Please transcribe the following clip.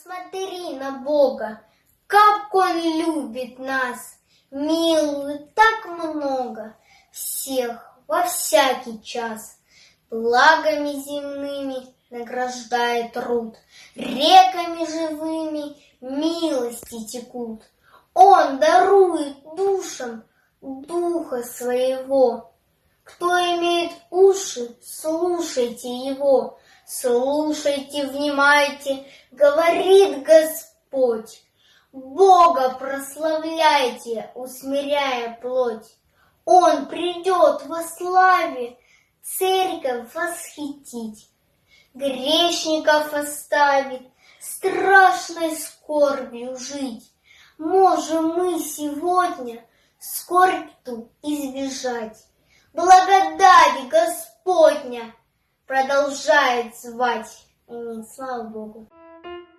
Посмотри на Бога, как Он любит нас, милует так много всех во всякий час. Благами земными награждает труд, реками живыми милости текут. Он дарует душам Духа Своего. Кто имеет уши, слушайте Его, слушайте, внимайте, говорит Господь. Бога прославляйте, усмиряя плоть. Он придет во славе церковь восхитить, грешников оставит, страшной скорбью жить. Можем мы сегодня скорбь ту избежать. Благодать Господня продолжает звать. Аминь. Слава Богу.